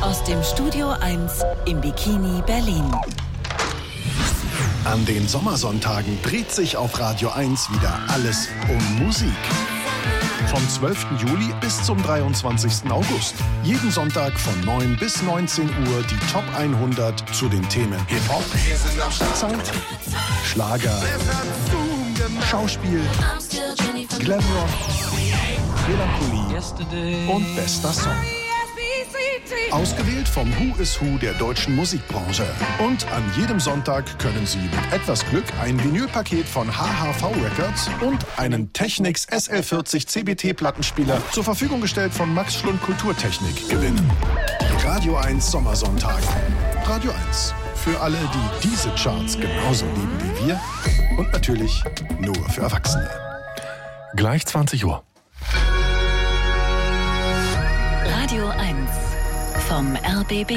Aus dem Studio 1 im Bikini Berlin. An den Sommersonntagen dreht sich auf Radio 1 wieder alles um Musik. Vom 12. Juli bis zum 23. August. Jeden Sonntag von 9 bis 19 Uhr die Top 100 zu den Themen Hip-Hop, Zeit, Schlager, Schauspiel, Glamrock, Melancholie und bester Song. Ausgewählt vom Who is Who der deutschen Musikbranche. Und an jedem Sonntag können Sie mit etwas Glück ein Vinylpaket von HHV Records und einen Technics SL40 CBT-Plattenspieler zur Verfügung gestellt von Max Schlund Kulturtechnik gewinnen. Radio 1 Sommersonntag. Radio 1. Für alle, die diese Charts genauso lieben wie wir. Und natürlich nur für Erwachsene. Gleich 20 Uhr. Radio 1 vom RBB.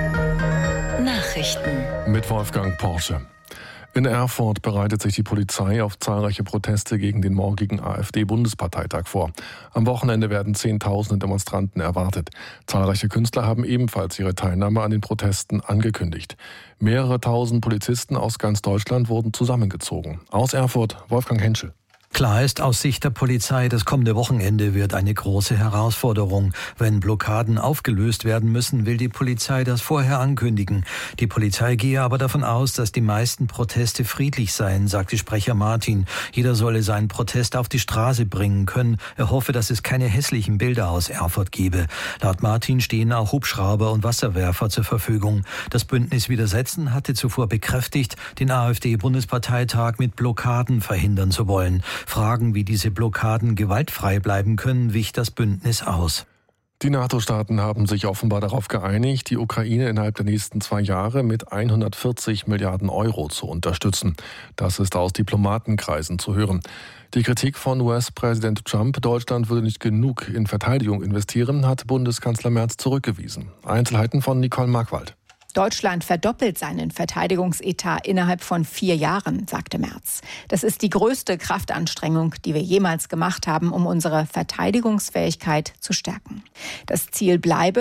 Nachrichten. Mit Wolfgang Porsche. In Erfurt bereitet sich die Polizei auf zahlreiche Proteste gegen den morgigen AfD-Bundesparteitag vor. Am Wochenende werden Zehntausende Demonstranten erwartet. Zahlreiche Künstler haben ebenfalls ihre Teilnahme an den Protesten angekündigt. Mehrere tausend Polizisten aus ganz Deutschland wurden zusammengezogen. Aus Erfurt, Wolfgang Henschel. Klar ist aus Sicht der Polizei, das kommende Wochenende wird eine große Herausforderung. Wenn Blockaden aufgelöst werden müssen, will die Polizei das vorher ankündigen. Die Polizei gehe aber davon aus, dass die meisten Proteste friedlich seien, sagte Sprecher Martin. Jeder solle seinen Protest auf die Straße bringen können. Er hoffe, dass es keine hässlichen Bilder aus Erfurt gebe. Laut Martin stehen auch Hubschrauber und Wasserwerfer zur Verfügung. Das Bündnis Widersetzen hatte zuvor bekräftigt, den AfD-Bundesparteitag mit Blockaden verhindern zu wollen. Fragen, wie diese Blockaden gewaltfrei bleiben können, wich das Bündnis aus. Die NATO-Staaten haben sich offenbar darauf geeinigt, die Ukraine innerhalb der nächsten 2 Jahre mit 140 Milliarden Euro zu unterstützen. Das ist aus Diplomatenkreisen zu hören. Die Kritik von US-Präsident Trump, Deutschland würde nicht genug in Verteidigung investieren, hat Bundeskanzler Merz zurückgewiesen. Einzelheiten von Nicole Markwald. Deutschland verdoppelt seinen Verteidigungsetat innerhalb von 4 Jahren, sagte Merz. Das ist die größte Kraftanstrengung, die wir jemals gemacht haben, um unsere Verteidigungsfähigkeit zu stärken. Das Ziel bleibe,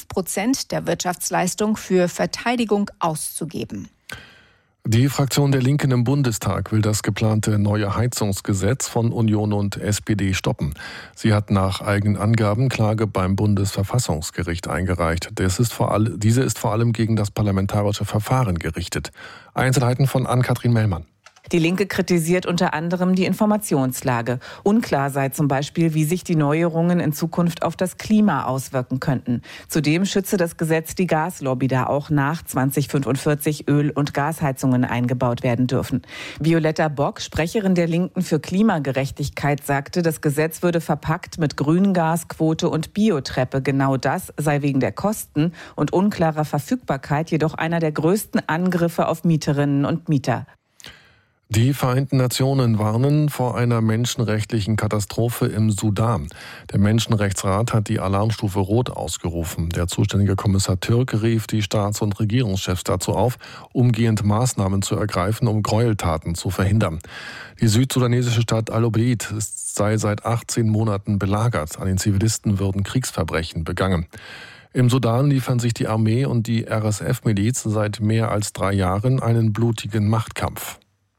5% der Wirtschaftsleistung für Verteidigung auszugeben. Die Fraktion der Linken im Bundestag will das geplante neue Heizungsgesetz von Union und SPD stoppen. Sie hat nach eigenen Angaben Klage beim Bundesverfassungsgericht eingereicht. Diese ist vor allem gegen das parlamentarische Verfahren gerichtet. Einzelheiten von Ann-Kathrin Mellmann. Die Linke kritisiert unter anderem die Informationslage. Unklar sei zum Beispiel, wie sich die Neuerungen in Zukunft auf das Klima auswirken könnten. Zudem schütze das Gesetz die Gaslobby, da auch nach 2045 Öl- und Gasheizungen eingebaut werden dürfen. Violetta Bock, Sprecherin der Linken für Klimagerechtigkeit, sagte, das Gesetz würde verpackt mit Grüngasquote und Biotreppe. Genau das sei wegen der Kosten und unklarer Verfügbarkeit jedoch einer der größten Angriffe auf Mieterinnen und Mieter. Die Vereinten Nationen warnen vor einer menschenrechtlichen Katastrophe im Sudan. Der Menschenrechtsrat hat die Alarmstufe Rot ausgerufen. Der zuständige Kommissar Türk rief die Staats- und Regierungschefs dazu auf, umgehend Maßnahmen zu ergreifen, um Gräueltaten zu verhindern. Die südsudanesische Stadt Al-Obeid sei seit 18 Monaten belagert. An den Zivilisten würden Kriegsverbrechen begangen. Im Sudan liefern sich die Armee und die RSF-Miliz seit mehr als 3 Jahren einen blutigen Machtkampf.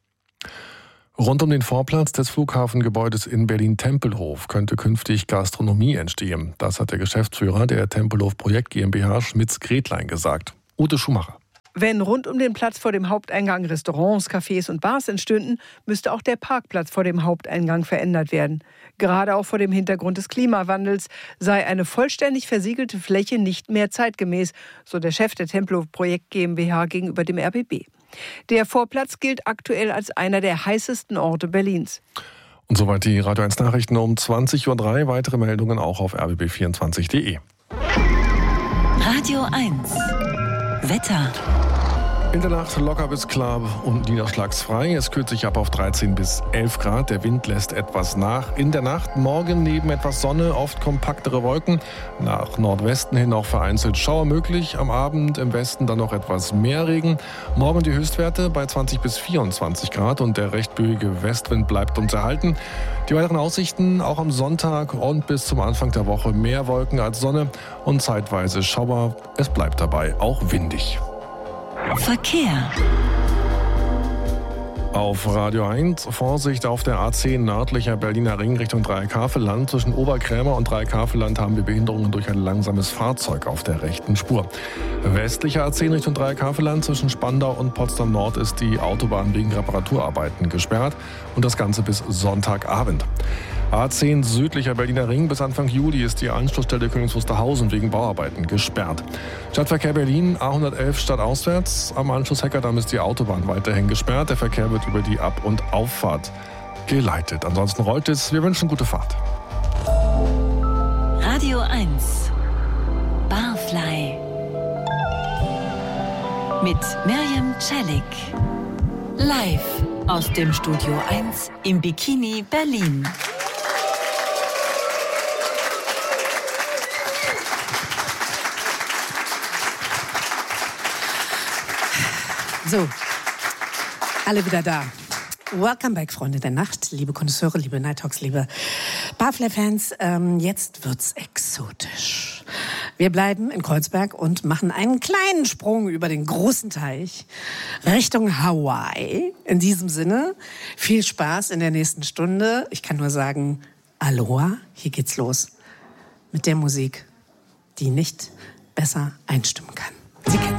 Rund um den Vorplatz des Flughafengebäudes in Berlin-Tempelhof könnte künftig Gastronomie entstehen. Das hat der Geschäftsführer der Tempelhof Projekt GmbH Schmitz-Gretlein gesagt. Ute Schumacher. Wenn rund um den Platz vor dem Haupteingang Restaurants, Cafés und Bars entstünden, müsste auch der Parkplatz vor dem Haupteingang verändert werden. Gerade auch vor dem Hintergrund des Klimawandels sei eine vollständig versiegelte Fläche nicht mehr zeitgemäß, so der Chef der Tempelhof Projekt GmbH gegenüber dem RBB. Der Vorplatz gilt aktuell als einer der heißesten Orte Berlins. Und soweit die Radio 1 Nachrichten um 20.03 Uhr. Weitere Meldungen auch auf rbb24.de. Radio 1 Wetter. In der Nacht locker bis klar und niederschlagsfrei. Es kühlt sich ab auf 13 bis 11 Grad. Der Wind lässt etwas nach. In der Nacht morgen neben etwas Sonne oft kompaktere Wolken. Nach Nordwesten hin auch vereinzelt Schauer möglich. Am Abend im Westen dann noch etwas mehr Regen. Morgen die Höchstwerte bei 20 bis 24 Grad und der recht böige Westwind bleibt uns erhalten. Die weiteren Aussichten auch am Sonntag und bis zum Anfang der Woche mehr Wolken als Sonne und zeitweise Schauer. Es bleibt dabei auch windig. Verkehr. Auf Radio 1 Vorsicht auf der A10 nördlicher Berliner Ring Richtung Dreieckhavelland. Zwischen Oberkrämer und Dreieckhavelland haben wir Behinderungen durch ein langsames Fahrzeug auf der rechten Spur. Westlicher A10 Richtung Dreieckhavelland zwischen Spandau und Potsdam Nord ist die Autobahn wegen Reparaturarbeiten gesperrt und das Ganze bis Sonntagabend. A10 südlicher Berliner Ring bis Anfang Juli ist die Anschlussstelle Königs Wusterhausen wegen Bauarbeiten gesperrt. Stadtverkehr Berlin A111 stadtauswärts. Am Anschluss Heckerdamm ist die Autobahn weiterhin gesperrt. Der Verkehr wird über die Ab- und Auffahrt geleitet. Ansonsten rollt es. Wir wünschen gute Fahrt. Radio 1. Barfly. Mit Mirjam Celik. Live aus dem Studio 1 im Bikini Berlin. So, alle wieder da. Welcome back, Freunde der Nacht, liebe Konnoisseure, liebe Night Talks, liebe Barfly-Fans. Jetzt wird's exotisch. Wir bleiben in Kreuzberg und machen einen kleinen Sprung über den großen Teich Richtung Hawaii. In diesem Sinne, viel Spaß in der nächsten Stunde. Ich kann nur sagen, Aloha, hier geht's los mit der Musik, die nicht besser einstimmen kann. Sie kennen